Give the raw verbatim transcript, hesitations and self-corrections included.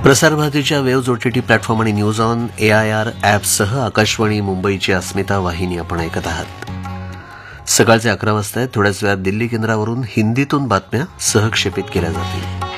प्रसारभारतीच्या waves OTT platform आणि news on AIR ॲपसह Akashvani मुंबईची अस्मिता वाहिनी आपण ऐकत आहात. सकाळचे अकरा वाजता थोड्याच वेळात दिल्ली केंद्रावरून हिंदीतून बातम्या सहक्षेपित केल्या जातील.